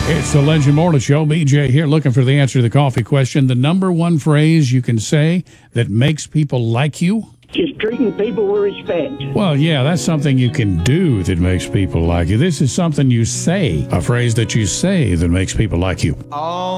It's the Legend Morning Show. BJ here looking for the answer to the coffee question. The number one phrase you can say that makes people like you? Just treating people with respect. Well, yeah, that's something you can do that makes people like you. This is something you say, a phrase that you say that makes people like you.